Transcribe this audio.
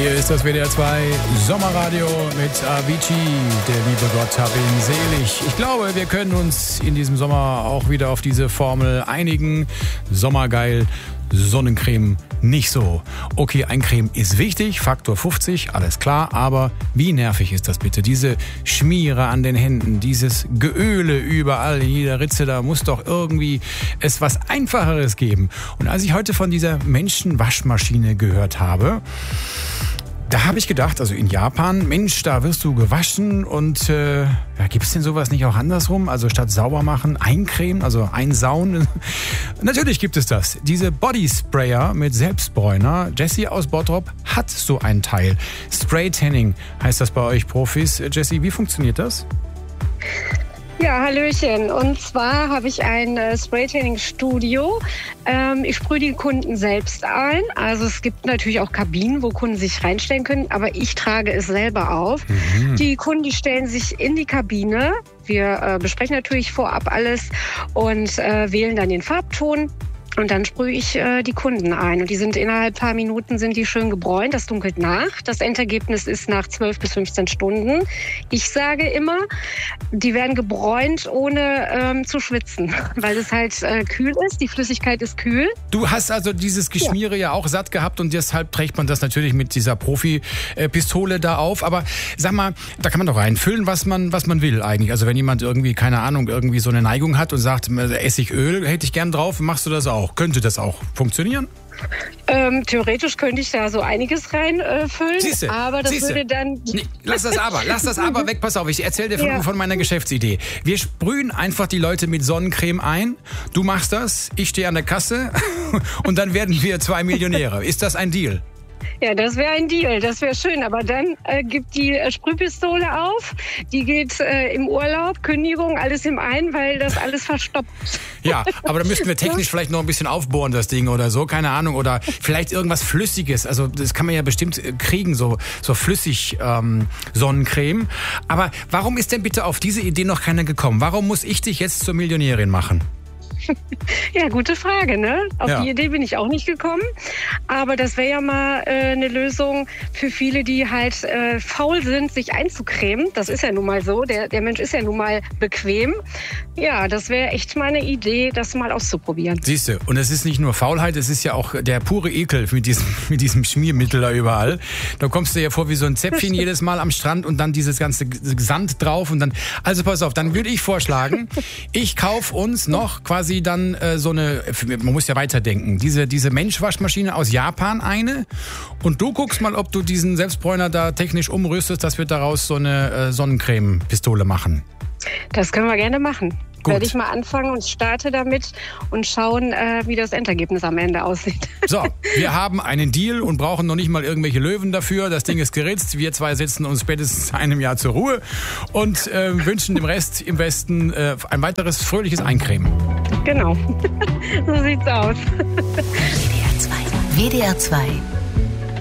Hier ist das WDR 2 Sommerradio mit Avicii. Der liebe Gott hab ihn selig. Ich glaube, wir können uns in diesem Sommer auch wieder auf diese Formel einigen. Sommergeil, Sonnencreme nicht so. Okay, Eincreme ist wichtig, Faktor 50, alles klar, aber wie nervig ist das bitte? Diese Schmiere an den Händen, dieses Geöle überall in jeder Ritze, da muss doch irgendwie es was Einfacheres geben. Und als ich heute von dieser Menschenwaschmaschine gehört habe, da habe ich gedacht, also in Japan, Mensch, da wirst du gewaschen und gibt es denn sowas nicht auch andersrum? Also statt sauber machen, eincremen, also einsauen? Natürlich gibt es das. Diese Bodysprayer mit Selbstbräuner. Jessie aus Bottrop hat so ein Teil. Spray Tanning heißt das bei euch Profis. Jessie, wie funktioniert das? Ja, hallöchen. Und zwar habe ich ein Spray-Tanning-Studio. Ich sprühe die Kunden selbst ein. Also es gibt natürlich auch Kabinen, wo Kunden sich reinstellen können, aber ich trage es selber auf. Die Kunden, die stellen sich in die Kabine. Wir besprechen natürlich vorab alles und wählen dann den Farbton. Und dann sprühe ich die Kunden ein. Und die sind innerhalb paar Minuten sind die schön gebräunt. Das dunkelt nach. Das Endergebnis ist nach 12 bis 15 Stunden. Ich sage immer, die werden gebräunt, ohne zu schwitzen. Weil es halt kühl ist. Die Flüssigkeit ist kühl. Du hast also dieses Geschmiere ja auch satt gehabt und deshalb trägt man das natürlich mit dieser Profi-Pistole da auf. Aber sag mal, da kann man doch reinfüllen, was man will eigentlich. Also wenn jemand irgendwie, keine Ahnung, irgendwie so eine Neigung hat und sagt, Essigöl hätte ich gern drauf, machst du das auch? Könnte das auch funktionieren? Theoretisch könnte ich da so einiges reinfüllen, aber das würde dann... Nee, lass das aber weg, pass auf, ich erzähle dir von meiner Geschäftsidee. Wir sprühen einfach die Leute mit Sonnencreme ein, du machst das, ich stehe an der Kasse und dann werden wir 2 Millionäre. Ist das ein Deal? Ja, das wäre ein Deal, das wäre schön. Aber dann gibt die Sprühpistole auf, die geht im Urlaub, Kündigung, alles im einen, weil das alles verstopft. Ja, aber da müssten wir technisch vielleicht noch ein bisschen aufbohren, das Ding oder so, keine Ahnung. Oder vielleicht irgendwas Flüssiges, also das kann man ja bestimmt kriegen, so flüssig Sonnencreme. Aber warum ist denn bitte auf diese Idee noch keiner gekommen? Warum muss ich dich jetzt zur Millionärin machen? Ja, gute Frage, ne? Auf die Idee bin ich auch nicht gekommen. Aber das wäre ja mal eine Lösung für viele, die halt faul sind, sich einzucremen. Das ist ja nun mal so. Der Mensch ist ja nun mal bequem. Ja, das wäre echt mal eine Idee, das mal auszuprobieren. Siehst du, und es ist nicht nur Faulheit, es ist ja auch der pure Ekel mit diesem Schmiermittel da überall. Da kommst du ja vor wie so ein Zäpfchen jedes Mal am Strand und dann dieses ganze Sand drauf und dann, also pass auf, dann würde ich vorschlagen, ich kaufe uns noch quasi dann so eine, man muss ja weiterdenken, diese Menschwaschmaschine aus Japan eine und du guckst mal, ob du diesen Selbstbräuner da technisch umrüstest, dass wir daraus so eine Sonnencreme-Pistole machen. Das können wir gerne machen. Gut. Werde ich mal anfangen und starte damit und schauen, wie das Endergebnis am Ende aussieht. So, wir haben einen Deal und brauchen noch nicht mal irgendwelche Löwen dafür. Das Ding ist geritzt. Wir zwei setzen uns spätestens einem Jahr zur Ruhe und wünschen dem Rest im Westen ein weiteres fröhliches Eincremen. Genau, so sieht's aus. WDR 2